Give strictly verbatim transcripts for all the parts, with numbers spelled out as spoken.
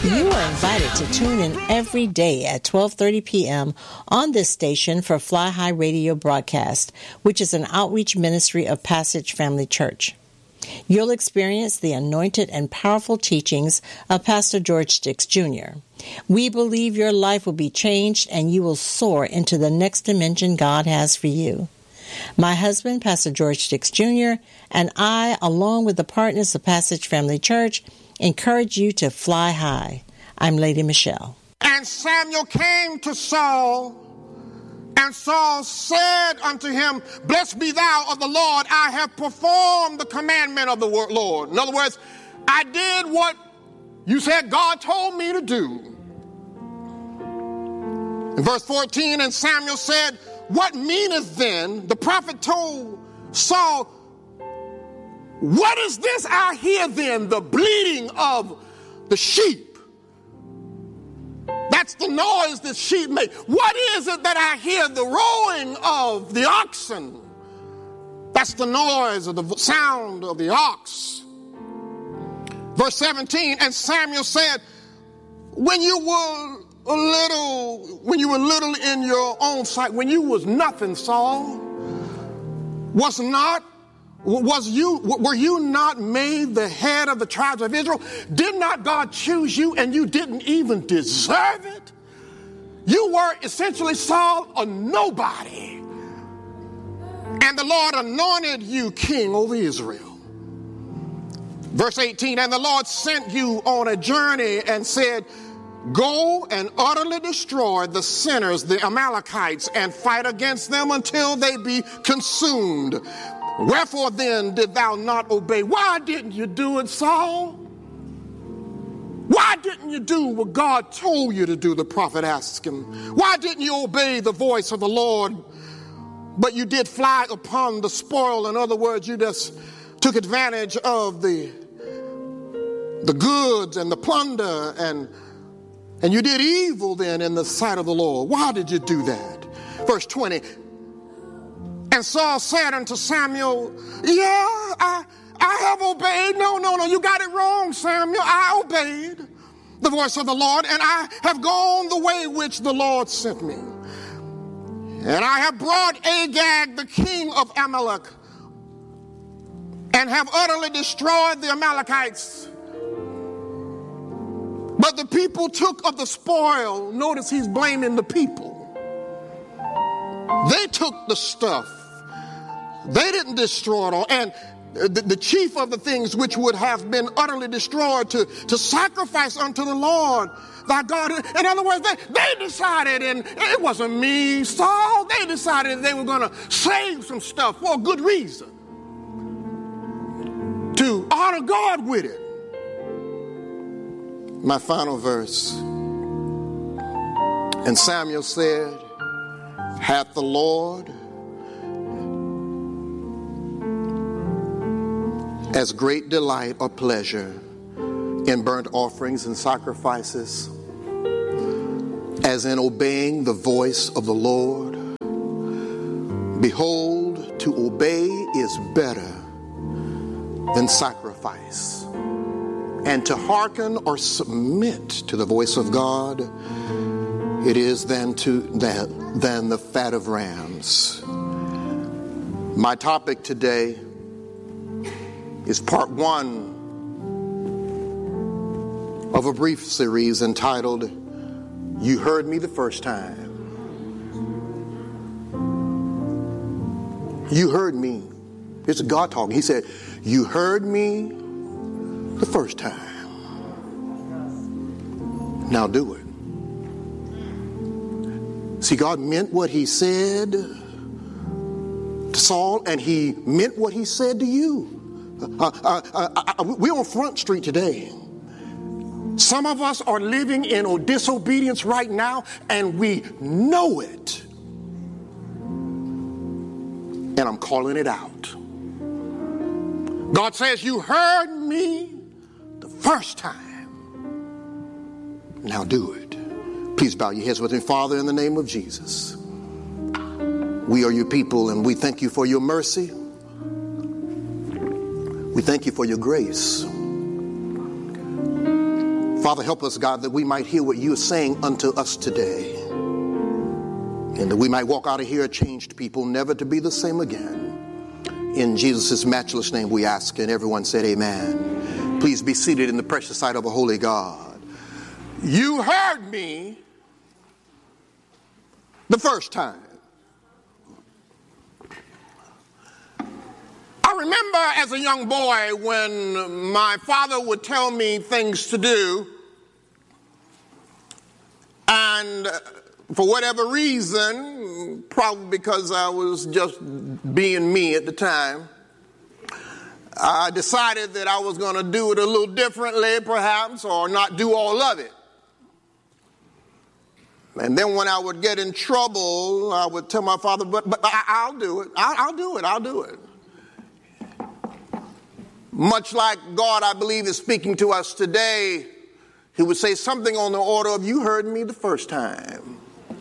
You are invited to tune in every day at twelve thirty p.m. on this station for Fly High Radio broadcast, which is an outreach ministry of Passage Family Church. You'll experience the anointed and powerful teachings of Pastor George Dix Junior We believe your life will be changed and you will soar into the next dimension God has for you. My husband, Pastor George Dix Junior, and I, along with the partners of Passage Family Church, encourage you to fly high. I'm Lady Michelle. And Samuel came to Saul, and Saul said unto him, Blessed be thou of the Lord, I have performed the commandment of the Lord. In other words, I did what you said God told me to do. In verse fourteen, and Samuel said, What meaneth then? The prophet told Saul, What is this I hear then? The bleating of the sheep. That's the noise that sheep make. What is it that I hear? The rowing of the oxen. That's the noise of the sound of the ox. Verse seventeen, and Samuel said, When you were a little, when you were little in your own sight, when you was nothing, Saul, was not Was you, were you not made the head of the tribes of Israel? Did not God choose you and you didn't even deserve it? You were essentially, Saul, a nobody. And the Lord anointed you king over Israel. Verse eighteen, and the Lord sent you on a journey and said, Go and utterly destroy the sinners, the Amalekites, and fight against them until they be consumed. Wherefore then did thou not obey? Why didn't you do it, Saul? Why didn't you do what God told you to do? The prophet asked him. Why didn't you obey the voice of the Lord? But you did fly upon the spoil. In other words, you just took advantage of the, the goods and the plunder, and, and you did evil then in the sight of the Lord. Why did you do that? Verse twenty, and Saul said unto Samuel, yeah, I, I have obeyed. No, no, no, you got it wrong, Samuel. I obeyed the voice of the Lord, and I have gone the way which the Lord sent me. And I have brought Agag, the king of Amalek, and have utterly destroyed the Amalekites. But the people took of the spoil. Notice he's blaming the people. They took the stuff. They didn't destroy it all. And the, the chief of the things which would have been utterly destroyed to, to sacrifice unto the Lord thy God. In other words, they, they decided, and it wasn't me, Saul, they decided they were going to save some stuff for a good reason, to honor God with it. My final verse. And Samuel said, hath the Lord as great delight or pleasure in burnt offerings and sacrifices as in obeying the voice of the Lord? Behold, to obey is better than sacrifice, and to hearken or submit to the voice of God, it is than to that than the fat of rams. My topic today is part one of a brief series entitled, You Heard Me the First Time. You heard me. It's God talking. He said, you heard me the first time. Now do it. See, God meant what he said to Saul, and he meant what he said to you. Uh, uh, uh, uh, we're on Front Street today. Some of us are living in disobedience right now, and we know it. And I'm calling it out. God says, you heard me the first time. Now do it. Please bow your heads with me. Father, in the name of Jesus, we are your people, and we thank you for your mercy. We thank you for your grace. Father, help us, God, that we might hear what you are saying unto us today, and that we might walk out of here a changed people, never to be the same again. In Jesus' matchless name we ask, and everyone said amen. Please be seated in the precious sight of a holy God. You heard me the first time. I remember as a young boy when my father would tell me things to do, and for whatever reason, probably because I was just being me at the time, I decided that I was going to do it a little differently, perhaps, or not do all of it. And then when I would get in trouble, I would tell my father, but, but I, I'll do it. I'll, I'll do it. I'll do it. Much like God, I believe, is speaking to us today, he would say something on the order of, you heard me the first time.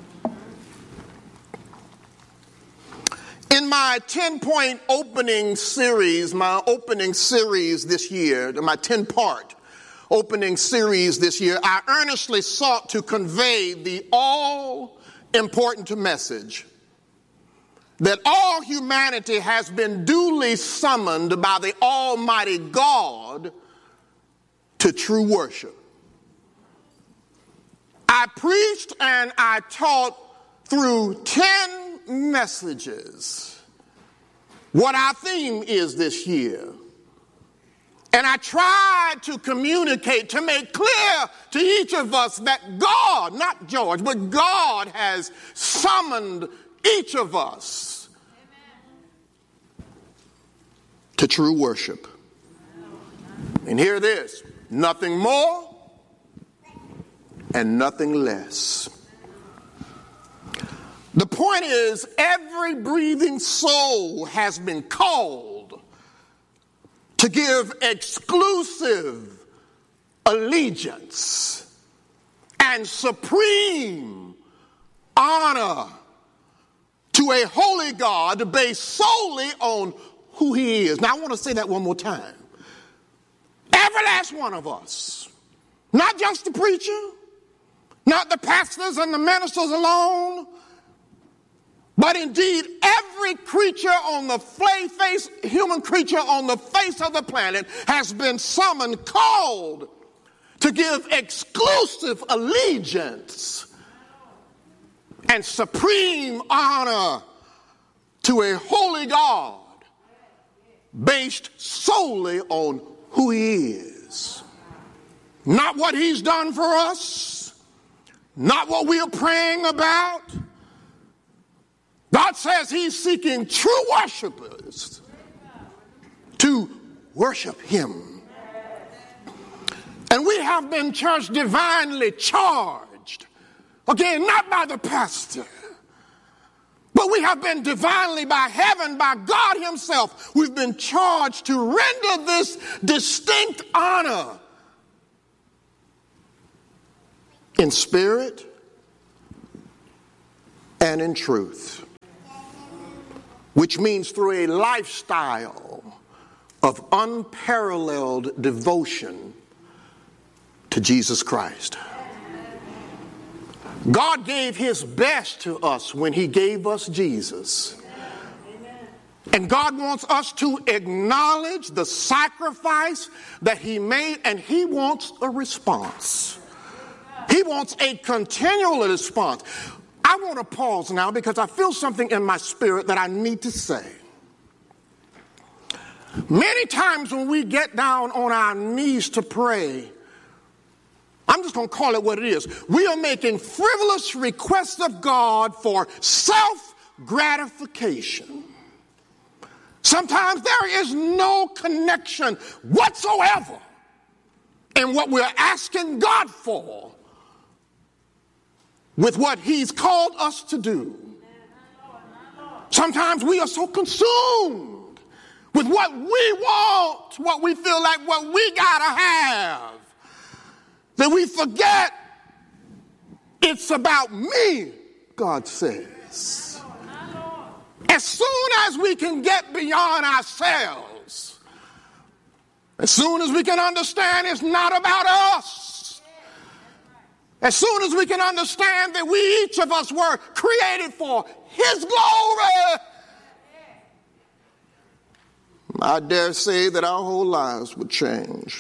In my ten-point opening series, my opening series this year, my ten-part opening series this year, I earnestly sought to convey the all-important message that all humanity has been duly summoned by the Almighty God to true worship. I preached and I taught through ten messages what our theme is this year. And I tried to communicate, to make clear to each of us that God, not George, but God has summoned each of us to true worship. And hear this, nothing more and nothing less. The point is, every breathing soul has been called to give exclusive allegiance and supreme honor to a holy God based solely on who he is. Now, I want to say that one more time. Every last one of us, not just the preacher, not the pastors and the ministers alone, but indeed every creature on the face, human creature on the face of the planet has been summoned, called to give exclusive allegiance and supreme honor to a holy God based solely on who he is. Not what he's done for us, not what we are praying about. God says he's seeking true worshipers to worship him. And we have been, church, divinely charged. Again, not by the pastor, but we have been divinely, by heaven, by God himself, we've been charged to render this distinct honor in spirit and in truth, which means through a lifestyle of unparalleled devotion to Jesus Christ. God gave his best to us when he gave us Jesus. And God wants us to acknowledge the sacrifice that he made, and he wants a response. He wants a continual response. I want to pause now because I feel something in my spirit that I need to say. Many times when we get down on our knees to pray, I'm just going to call it what it is. We are making frivolous requests of God for self-gratification. Sometimes there is no connection whatsoever in what we're asking God for with what he's called us to do. Sometimes we are so consumed with what we want, what we feel like what we gotta have, that we forget it's about me, God says. As soon as we can get beyond ourselves, as soon as we can understand it's not about us, As soon as we can understand that we, each of us, were created for his glory, I dare say that our whole lives would change.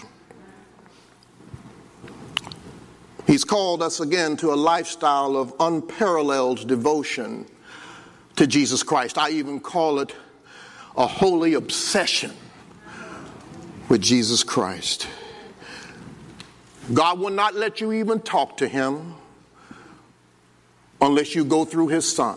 He's called us again to a lifestyle of unparalleled devotion to Jesus Christ. I even call it a holy obsession with Jesus Christ. God will not let you even talk to him unless you go through his Son.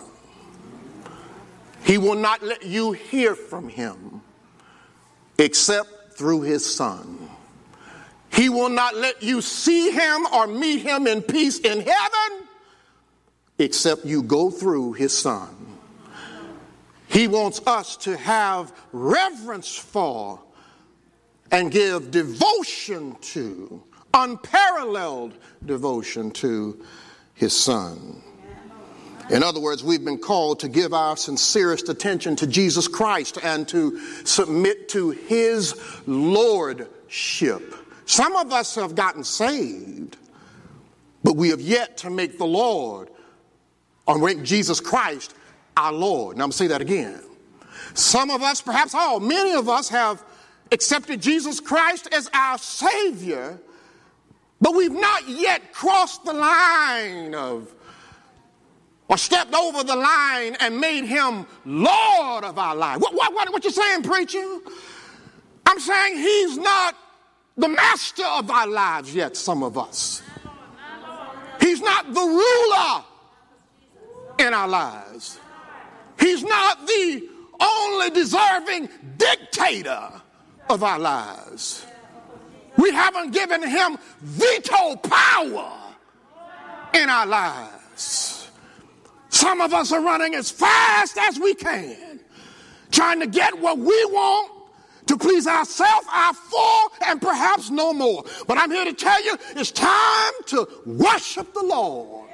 He will not let you hear from him except through his Son. He will not let you see him or meet him in peace in heaven except you go through his Son. He wants us to have reverence for and give devotion to, unparalleled devotion to his Son. In other words, we've been called to give our sincerest attention to Jesus Christ and to submit to his lordship. Some of us have gotten saved, but we have yet to make the Lord, or make Jesus Christ our Lord. Now I'm going to say that again. Some of us, perhaps all, many of us have accepted Jesus Christ as our Savior, but we've not yet crossed the line of, or stepped over the line and made him Lord of our life. What, what, what, what you saying, preacher? I'm saying he's not the master of our lives yet, some of us. He's not the ruler in our lives. He's not the only deserving dictator of our lives. We haven't given him veto power in our lives. Some of us are running as fast as we can, trying to get what we want to please ourselves, our full, and perhaps no more. But I'm here to tell you, it's time to worship the Lord.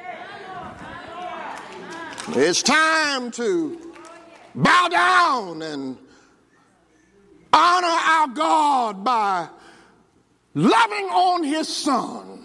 It's time to bow down and honor our God by loving on his Son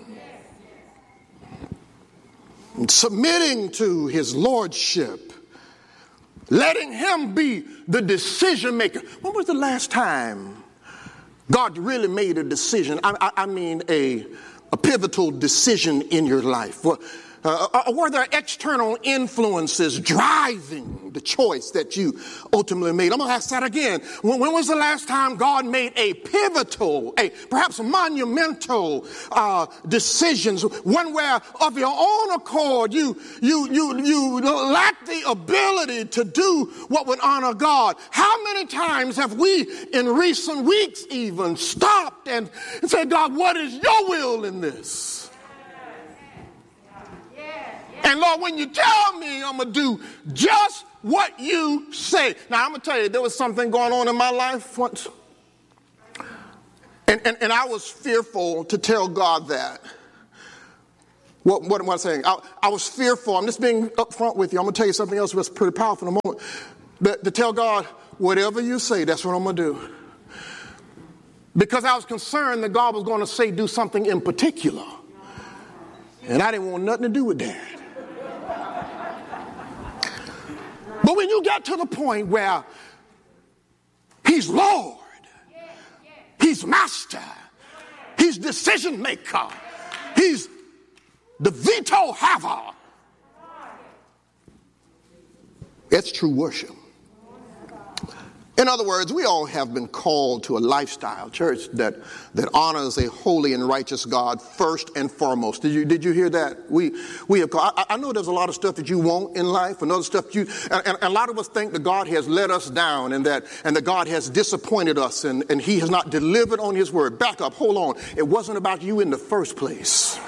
and submitting to his lordship, letting him be the decision maker. When was the last time God really made a decision? I, I, I mean a, a pivotal decision in your life. Well, Uh, were there external influences driving the choice that you ultimately made? I'm going to ask that again. When, when was the last time God made a pivotal, a perhaps monumental uh, decisions, one where of your own accord you you you you lack the ability to do what would honor God? How many times have we in recent weeks even stopped and said, God, what is your will in this? And Lord, when you tell me, I'm going to do just what you say. Now, I'm going to tell you, there was something going on in my life once. And, and, and I was fearful to tell God that. What, what am I saying? I, I was fearful. I'm just being upfront with you. I'm going to tell you something else that's pretty powerful in a moment. But to tell God, whatever you say, that's what I'm going to do. Because I was concerned that God was going to say, do something in particular. And I didn't want nothing to do with that. But when you get to the point where he's Lord, he's master, he's decision maker, he's the veto haver, it's true worship. In other words, we all have been called to a lifestyle, church, that, that honors a holy and righteous God first and foremost. Did you did you hear that? We we have. I, I know there's a lot of stuff that you want in life, and other stuff you. And, and a lot of us think that God has let us down, and that and that God has disappointed us, and, and He has not delivered on His word. Back up, hold on. It wasn't about you in the first place.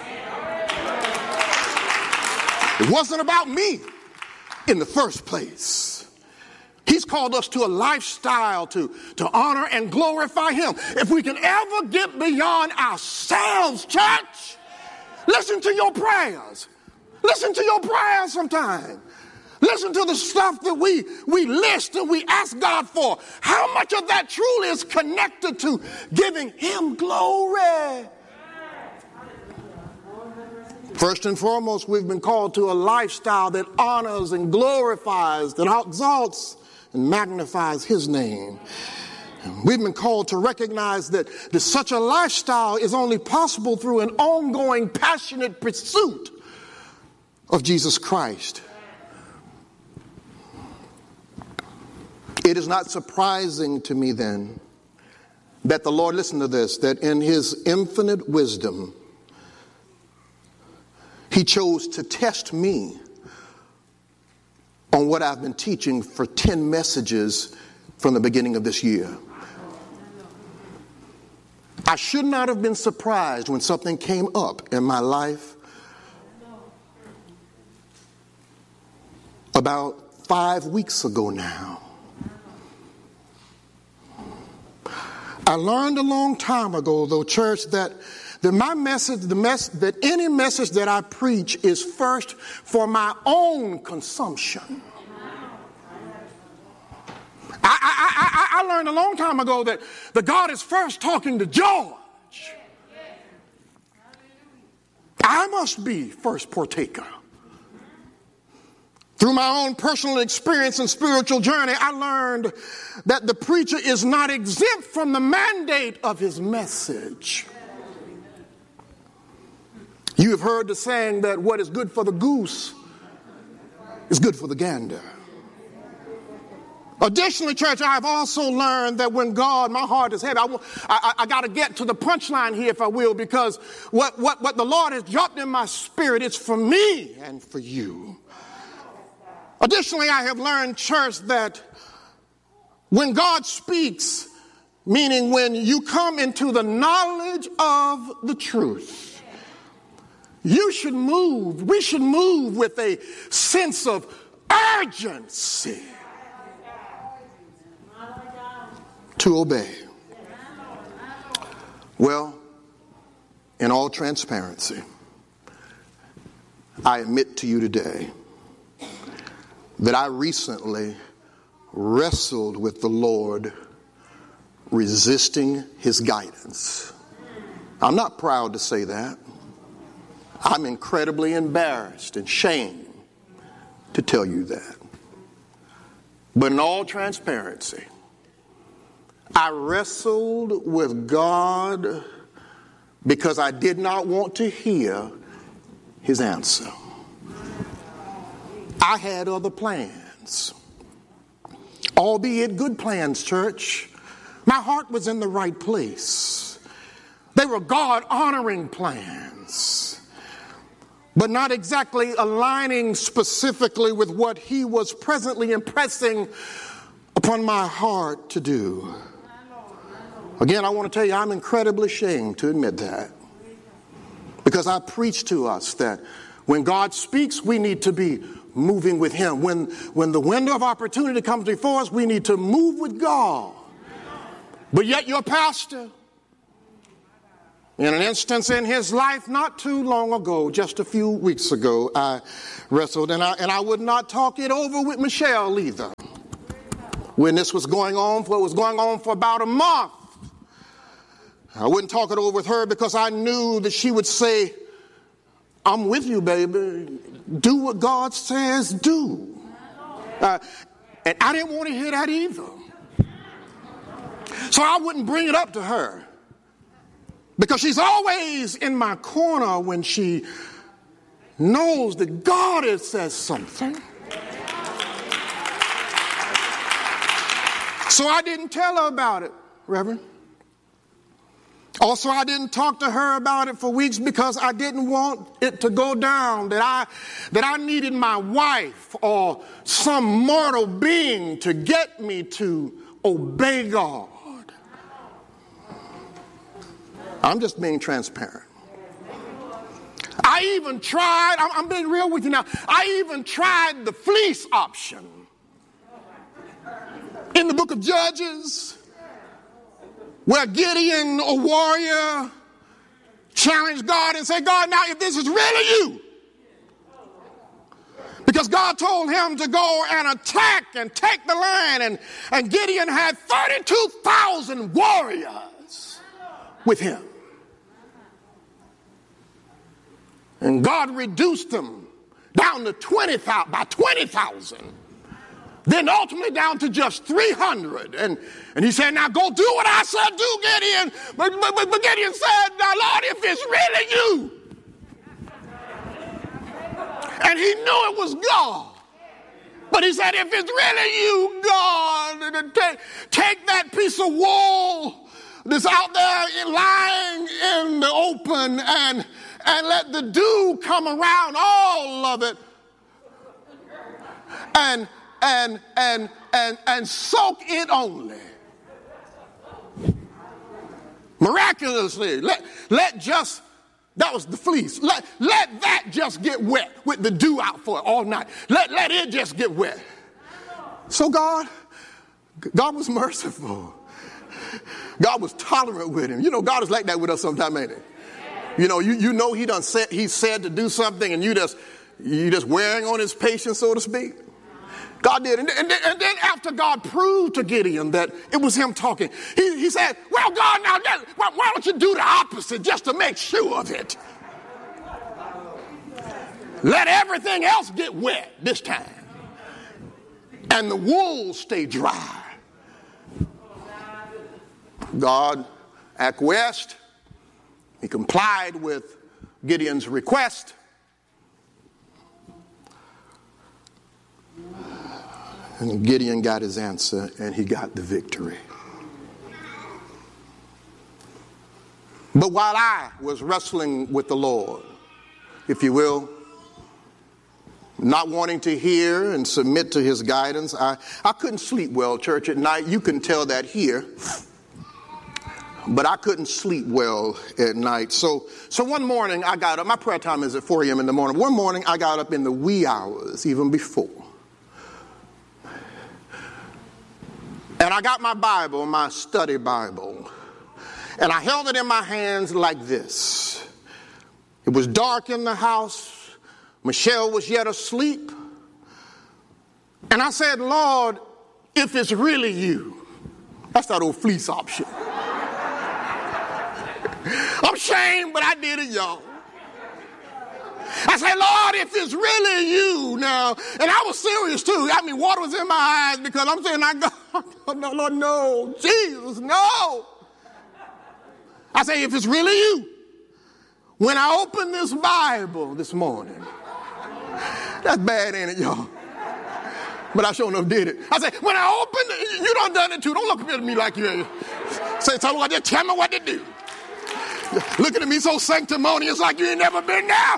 It wasn't about me in the first place. He's called us to a lifestyle to, to honor and glorify him. If we can ever get beyond ourselves, church, listen to your prayers. Listen to your prayers sometime. Listen to the stuff that we, we list and we ask God for. How much of that truly is connected to giving him glory? First and foremost, we've been called to a lifestyle that honors and glorifies, that exalts and magnifies his name. And we've been called to recognize that, that such a lifestyle is only possible through an ongoing, passionate pursuit of Jesus Christ. It is not surprising to me then that the Lord, listen to this, that in his infinite wisdom, he chose to test me on what I've been teaching for ten messages from the beginning of this year. I should not have been surprised when something came up in my life about five weeks ago now. I learned a long time ago, though, church, that, that my message, the mess, that any message that I preach is first for my own consumption. I, I, I, I learned a long time ago that, that God is first talking to George. I must be first partaker. Through my own personal experience and spiritual journey, I learned that the preacher is not exempt from the mandate of his message. You have heard the saying that what is good for the goose is good for the gander. Additionally, church, I've also learned that when God, my heart is heavy, I, I, I got to get to the punchline here, if I will, because what, what, what the Lord has dropped in my spirit is for me and for you. Additionally, I have learned, church, that when God speaks, meaning when you come into the knowledge of the truth, you should move, we should move with a sense of urgency to obey. Well, in all transparency, I admit to you today that I recently wrestled with the Lord, resisting his guidance. I'm not proud to say that. I'm incredibly embarrassed and shamed to tell you that. But in all transparency, I wrestled with God because I did not want to hear his answer. I had other plans, albeit good plans, church. My heart was in the right place. They were God-honoring plans, but not exactly aligning specifically with what he was presently impressing upon my heart to do. Again, I want to tell you, I'm incredibly ashamed to admit that, because I preach to us that when God speaks, we need to be moving with him. When, when the window of opportunity comes before us, we need to move with God. But yet your pastor, in an instance in his life not too long ago, just a few weeks ago, I wrestled, and I, and I would not talk it over with Michelle either. When this was going on, for it was going on for about a month, I wouldn't talk it over with her because I knew that she would say, I'm with you, baby. Do what God says do. Uh, and I didn't want to hear that either. So I wouldn't bring it up to her, because she's always in my corner when she knows that God has said something. So I didn't tell her about it, Reverend. Also, I didn't talk to her about it for weeks because I didn't want it to go down that I that I needed my wife or some mortal being to get me to obey God. I'm just being transparent. I even tried, I'm, I'm being real with you now, I even tried the fleece option in the book of Judges, where Gideon, a warrior, challenged God and said, God, now if this is really you, because God told him to go and attack and take the land, and, and Gideon had thirty-two thousand warriors with him. And God reduced them down to twenty thousand, by twenty thousand. Then ultimately down to just three hundred. And, and he said, now go do what I said do, Gideon. But, but, but Gideon said, now Lord, if it's really you. And he knew it was God. But he said, if it's really you, God, then take, take that piece of wool that's out there lying in the open and, and let the dew come around all of it. And And and and and soak it only. Miraculously, let let just that was the fleece. Let let that just get wet with the dew out for it all night. Let let it just get wet. So God, God was merciful. God was tolerant with him. You know, God is like that with us sometimes, ain't he? You know, you you know he done said he said to do something, and you just you just wearing on his patience, so to speak. God did. And, and, and then after God proved to Gideon that it was him talking, he, he said, well, God, now, that, why, why don't you do the opposite just to make sure of it? Let everything else get wet this time. And the wool stay dry. God acquiesced. He complied with Gideon's request. And Gideon got his answer, and he got the victory. But while I was wrestling with the Lord, if you will, not wanting to hear and submit to his guidance, I, I couldn't sleep well, church, at night. You can tell that here. But I couldn't sleep well at night. So, so one morning I got up. My prayer time is at four a.m. in the morning. One morning I got up in the wee hours, even before. And I got my Bible, my study Bible, and I held it in my hands like this. It was dark in the house. Michelle was yet asleep. And I said, Lord, if it's really you, that's that old fleece option. I'm ashamed, but I did it, y'all. I said, Lord, if it's really you now, and I was serious too. I mean, water was in my eyes because I'm saying, I go, no, Lord, no, Jesus, no. I say, if it's really you, when I opened this Bible this morning, that's bad, ain't it, y'all? But I sure enough did it. I said, when I opened it, you done done it too. Don't look at me like you. Say, tell me what to tell me what to do. Looking at me so sanctimonious like you ain't never been there.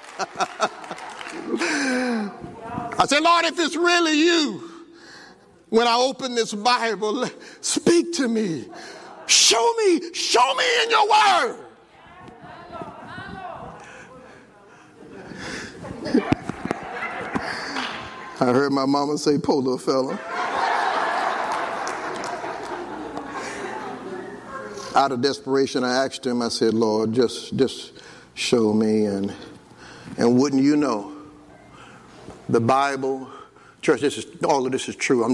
I said, Lord, if it's really you, when I open this Bible, speak to me. Show me, show me in your word. I heard my mama say, poor little fella. Out of desperation, I asked him, I said, Lord, just, just show me. And, and wouldn't you know, the Bible, church, this is, all of this is true. I'm